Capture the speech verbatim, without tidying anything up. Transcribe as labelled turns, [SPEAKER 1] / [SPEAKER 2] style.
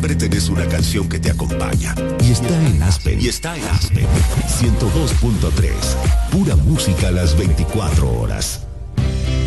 [SPEAKER 1] siempre tenés una canción que te acompaña. Y está en Aspen. Y está en Aspen. ciento dos punto tres. Pura música a las veinticuatro horas.